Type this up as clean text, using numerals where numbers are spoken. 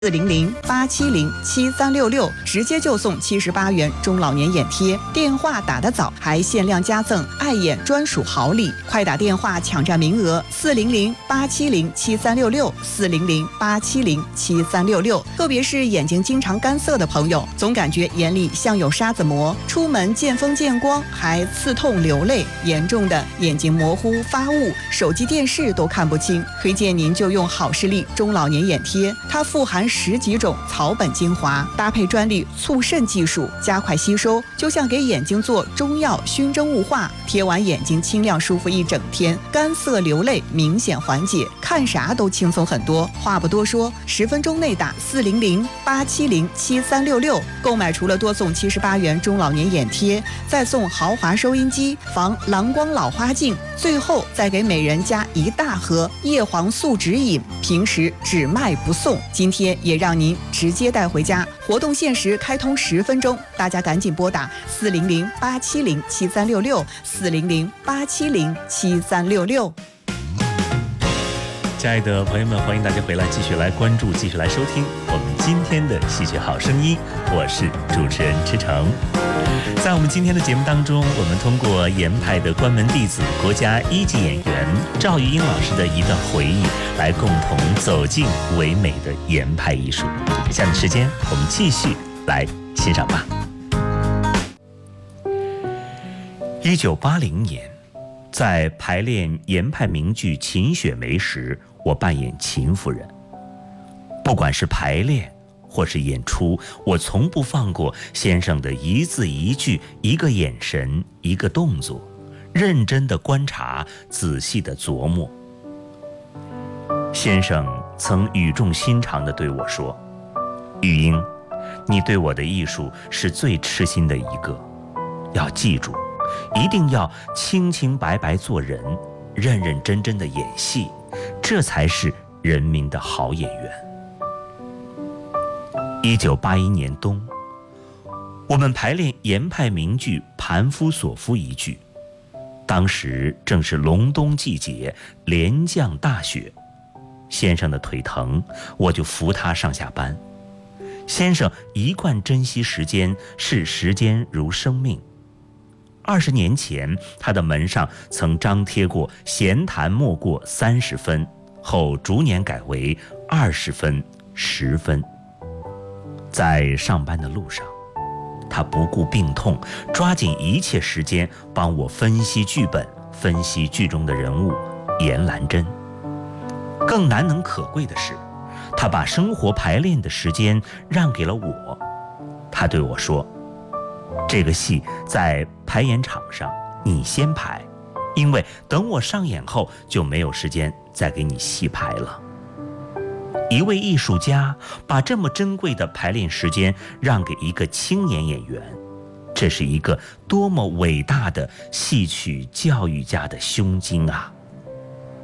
400-870-7366，直接就送78元中老年眼贴。电话打得早，还限量加赠爱眼专属好礼，快打电话抢占名额！400-870-7366，400-870-7366。特别是眼睛经常干涩的朋友，总感觉眼里像有沙子磨，出门见风见光还刺痛流泪，严重的眼睛模糊发雾，手机电视都看不清。推荐您就用好视力中老年眼贴，它富含10几种草本精华，搭配专利促渗技术，加快吸收，就像给眼睛做中药熏蒸雾化，贴完眼睛清亮舒服一整天，干涩流泪明显缓解，看啥都轻松很多。话不多说，10分钟内打400-870-7366，购买除了多送78元中老年眼贴，再送豪华收音机、防蓝光老花镜，最后再给每人加1大盒叶黄素指引，平时只卖不送，今天也让您直接带回家。活动限时开通10分钟，大家赶紧拨打400-870-7366，400-870-7366。 亲爱的朋友们，欢迎大家回来，继续来关注，继续来收听我们今天的戏曲好声音，我是主持人池诚。在我们今天的节目当中，我们通过严派的关门弟子、国家1级演员赵玉英老师的一段回忆，来共同走进唯美的严派艺术。下面时间我们继续来欣赏吧。1980年，在排练严派名剧《秦雪梅》时，我扮演秦夫人。不管是排练或是演出，我从不放过先生的一字一句、一个眼神、一个动作，认真的观察，仔细的琢磨。先生曾语重心长地对我说：“玉英，你对我的艺术是最痴心的一个，要记住，一定要清清白白做人，认认真真的演戏，这才是人民的好演员。”1981年冬，我们排练严派名剧《盘夫索夫》一剧，当时正是隆冬季节，连降大雪。先生的腿疼，我就扶他上下班。先生一贯珍惜时间，视时间如生命。20年前，他的门上曾张贴过闲谈莫过30分，后逐年改为20分、10分。在上班的路上，他不顾病痛，抓紧一切时间帮我分析剧本，分析剧中的人物严兰珍。更难能可贵的是，他把生活排练的时间让给了我。他对我说：“这个戏在排演场上你先排，因为等我上演后就没有时间再给你细排了。”一位艺术家把这么珍贵的排练时间让给一个青年演员，这是一个多么伟大的戏曲教育家的胸襟啊！